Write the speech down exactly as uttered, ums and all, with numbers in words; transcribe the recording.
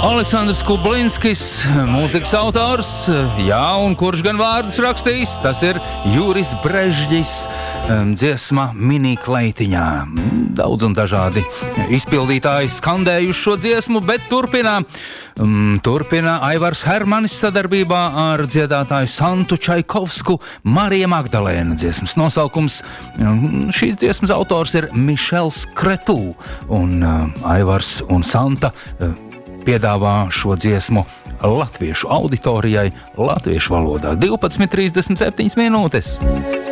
Aleksandrs Kublinskis, mūzikas autors, jā, un kurš gan vārdus rakstījis, tas ir Juris Brežģis, dziesma Mini kleitiņā. Daudz un dažādi izpildītāji skandējuši šo dziesmu, bet turpinā, um, turpina Aivars Hermanis sadarbībā ar dziedātāju Santu Čaikovsku Marija Magdalēna. Dziesmas nosaukums, um, šīs dziesmas autors ir Mišels Kretū, un uh, Aivars un Santa uh, piedāvā šo dziesmu latviešu auditorijai latviešu valodā. divpadsmit trīsdesmit septiņas minūtes.